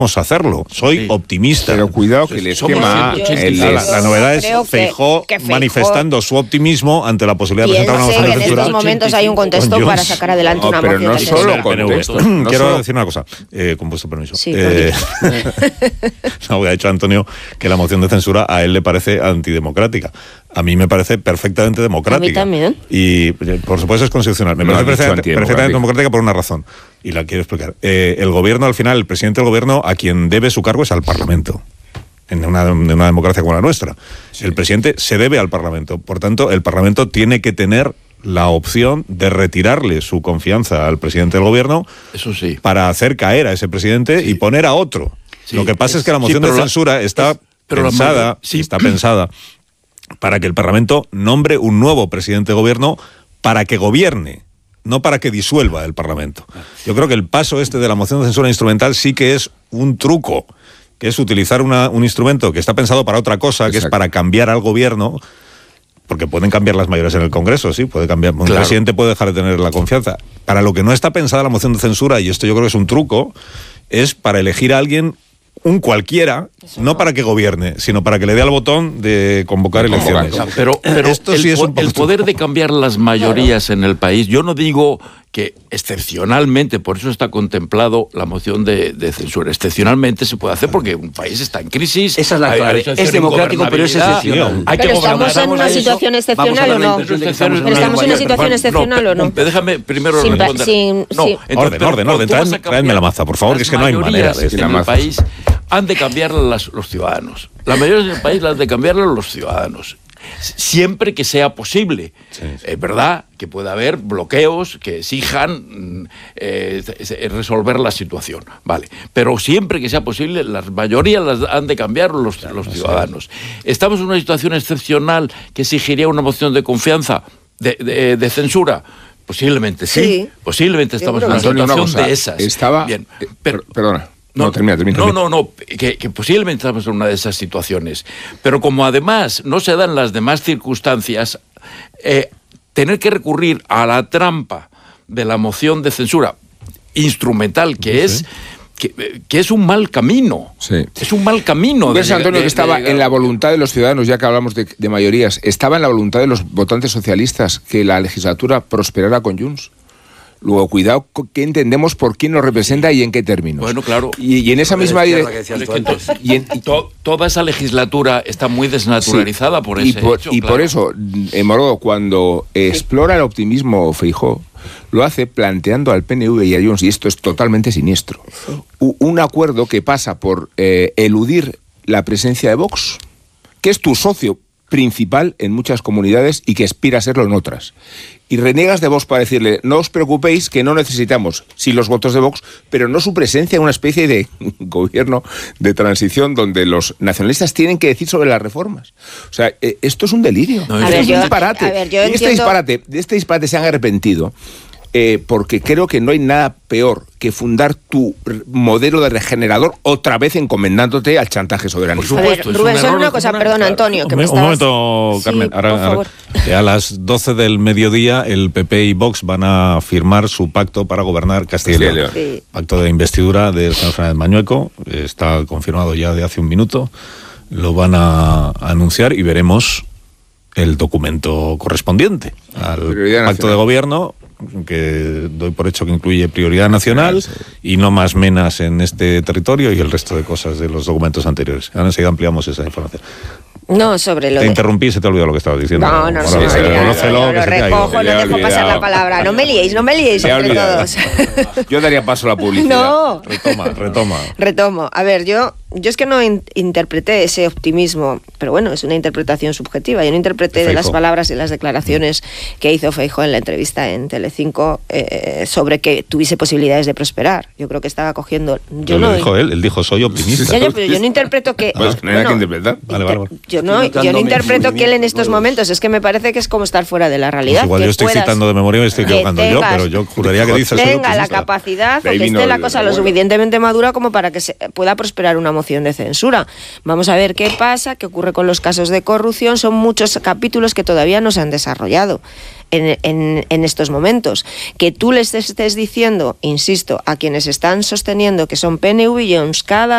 Vamos a hacerlo. Soy optimista. Pero cuidado que el esquema... La novedad es Feijóo manifestando su optimismo ante la posibilidad de presentar una moción de censura. En estos momentos hay un contexto para sacar adelante una moción de censura. Pero no solo contexto. Quiero decir una cosa, con vuestro permiso. Sí, ha dicho Antonio que la moción de censura a él le parece antidemocrática. A mí me parece perfectamente democrática. A mí también. Y por supuesto es constitucional. Me parece perfectamente democrática por una razón. Y la quiero explicar. El gobierno, al final, el presidente del gobierno, a quien debe su cargo es al Parlamento. En una democracia como la nuestra. Sí. El presidente se debe al Parlamento. Por tanto, el Parlamento tiene que tener la opción de retirarle su confianza al presidente del gobierno. Eso sí. Para hacer caer a ese presidente y poner a otro. Sí. Lo que pasa es que la moción de censura está pensada para que el Parlamento nombre un nuevo presidente de gobierno para que gobierne, no para que disuelva el Parlamento. Yo creo que el paso de la moción de censura instrumental sí que es un truco, que es utilizar un instrumento que está pensado para otra cosa, que es para cambiar al gobierno, porque pueden cambiar las mayorías en el Congreso, sí, puede cambiar. Un presidente puede dejar de tener la confianza. Para lo que no está pensada la moción de censura, y esto yo creo que es un truco, es para elegir a alguien, un cualquiera, no para que gobierne, sino para que le dé al botón de convocar elecciones. Pero esto sí es el poder de cambiar las mayorías en el país, yo no digo que excepcionalmente, por eso está contemplado la moción de censura, excepcionalmente se puede hacer porque un país está en crisis. Esa es la clave. Es democrático, pero es excepcional. ¿Pero estamos en una situación excepcional o no? ¿Pero estamos en una situación excepcional o no? Déjame primero responder. Orden. Traedme la maza, por favor, que es que no hay manera de en el país han de cambiarlas los ciudadanos. Las mayorías del país las han de cambiarlas los ciudadanos. Siempre que sea posible. Sí. Es verdad que puede haber bloqueos que exijan resolver la situación, vale. Pero siempre que sea posible, las mayorías las han de cambiar los ciudadanos. ¿Estamos en una situación excepcional que exigiría una moción de confianza, de censura? Posiblemente sí. Posiblemente estamos en una situación de esas. Bien, perdona. Termina. Que posiblemente estamos en una de esas situaciones. Pero como además no se dan las demás circunstancias, tener que recurrir a la trampa de la moción de censura instrumental, que es un mal camino. Sí. Es un mal camino. ¿Ves, Antonio, que estaba en la voluntad de los ciudadanos, ya que hablamos de mayorías, estaba en la voluntad de los votantes socialistas que la legislatura prosperara con Junts? Luego, cuidado, ¿qué entendemos por quién nos representa y en qué términos? Bueno, claro. Y en esa misma dirección... Toda esa legislatura está muy desnaturalizada por ese hecho. Por eso, Morodo, cuando explora el optimismo Feijóo, lo hace planteando al PNV y a Junts, y esto es totalmente siniestro, un acuerdo que pasa por eludir la presencia de Vox, que es tu socio principal en muchas comunidades y que aspira a serlo en otras. Y reniegas de Vox para decirle, no os preocupéis que no necesitamos, sí, los votos de Vox, pero no su presencia en una especie de gobierno de transición donde los nacionalistas tienen que decir sobre las reformas. O sea, esto es un delirio. Esto es un disparate. De este disparate se han arrepentido. Porque creo que no hay nada peor que fundar tu modelo de regenerador otra vez encomendándote al chantaje soberanista. Por supuesto, Rubén, solo una cosa, perdona, Antonio, que me estabas... Un momento, Carmen. Sí, ahora, a las 12 del mediodía el PP y Vox van a firmar su pacto para gobernar Castilla y León. Sí. Pacto de investidura del señor Fernández Mañueco, está confirmado ya de hace un minuto, lo van a anunciar y veremos el documento correspondiente al pacto de gobierno, que doy por hecho que incluye prioridad nacional y no más menas en este territorio y el resto de cosas de los documentos anteriores. Ahora enseguida ampliamos esa información. No, sobre lo Te interrumpí, se te olvidó lo que estabas diciendo. No, lo recojo, no dejo pasar la palabra. No me liéis entre todos. Yo daría paso a la publicidad. No. Retomo. A ver, yo es que no interpreté ese optimismo, pero bueno, es una interpretación subjetiva. Yo no interpreté de las palabras y las declaraciones que hizo Feijóo en la entrevista en Telecinco sobre que tuviese posibilidades de prosperar. Yo creo que estaba cogiendo... Él dijo, soy optimista. Pero yo no interpreto que... Pues no hay que interpretar. Vale. Yo no interpreto que él en estos momentos, es que me parece que es como estar fuera de la realidad. Pues igual yo estoy citando de memoria y me estoy equivocando yo, pero yo juraría que dice tenga la capacidad o que esté la cosa lo suficientemente madura como para que se pueda prosperar una moción de censura. Vamos a ver qué pasa, qué ocurre con los casos de corrupción. Son muchos capítulos que todavía no se han desarrollado en estos momentos. Que tú les estés diciendo, insisto, a quienes están sosteniendo que son PNV y Junts cada